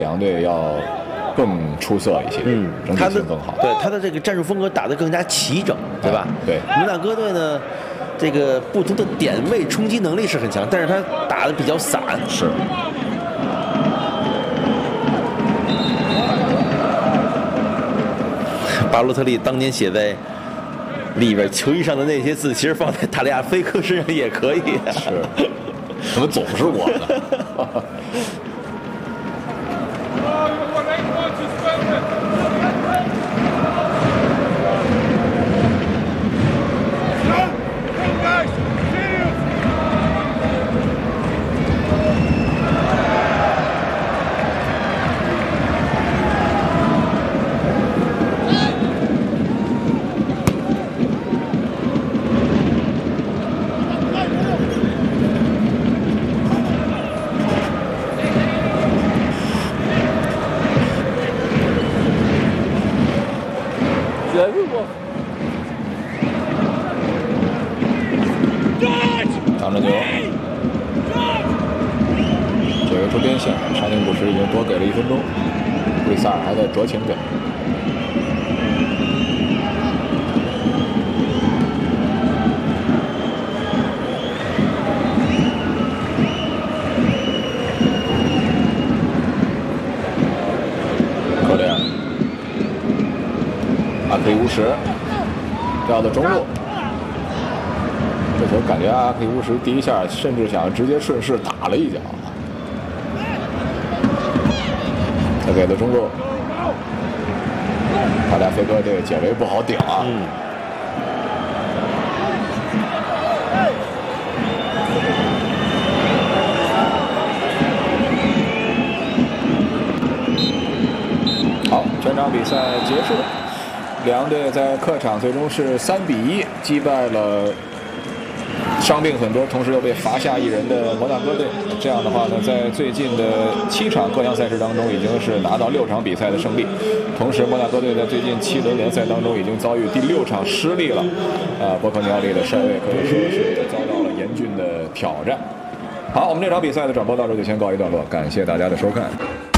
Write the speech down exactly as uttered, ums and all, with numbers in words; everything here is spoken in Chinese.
两队要更出色一些，嗯，整体性更好。 对他的这个战术风格打得更加齐整，对吧？ 对， 摩纳哥队呢，这个不同的点位冲击能力是很强，但是他打得比较散。 是。 巴洛特利当年写在里边球衣上的那些字，其实放在塔利亚菲科身上也可以。 是，怎么总是我呢？长传球，解围出边线，沙丁古什已经多给了一分钟，维萨尔还在酌情着。克雷尔，阿克里乌什掉到中路。这球感觉阿克里乌什第一下甚至想直接顺势打了一脚，他给了中路，塔利亚菲科这个解围不好顶啊。嗯、好，全场比赛结束，两队在客场最终是三比一击败了伤病很多，同时又被罚下一人的摩纳哥队。这样的话呢，在最近的七场各项赛事当中，已经是拿到六场比赛的胜利。同时，摩纳哥队在最近七轮联赛当中已经遭遇第六场失利了。啊，波克尼奥利的帅位可以说是遭到了严峻的挑战。好，我们这场比赛的转播到这就先告一段落，感谢大家的收看。